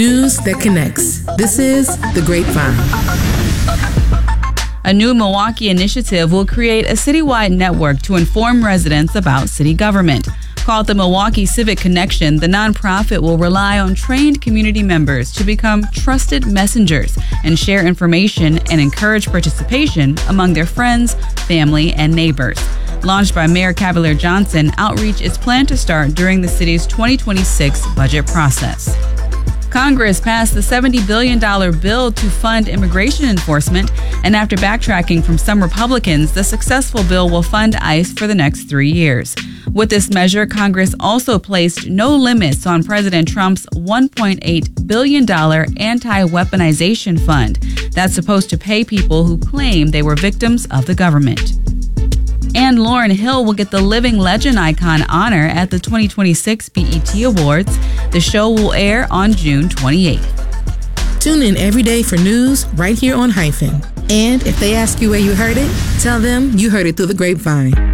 News that connects. This is The Grapevine. A new Milwaukee initiative will create a citywide network to inform residents about city government. Called the Milwaukee Civic Connection, the nonprofit will rely on trained community members to become trusted messengers and share information and encourage participation among their friends, family, and neighbors. Launched by Mayor Cavalier Johnson, outreach is planned to start during the city's 2026 budget process. Congress passed the $70 billion bill to fund immigration enforcement, and after backtracking from some Republicans, the successful bill will fund ICE for the next 3 years. With this measure, Congress also placed no limits on President Trump's $1.8 billion anti-weaponization fund that's supposed to pay people who claim they were victims of the government. And Lauryn Hill will get the Living Legend Icon honor at the 2026 BET Awards. The show will air on June 28th. Tune in every day for news right here on Hyphen. And if they ask you where you heard it, tell them you heard it through the grapevine.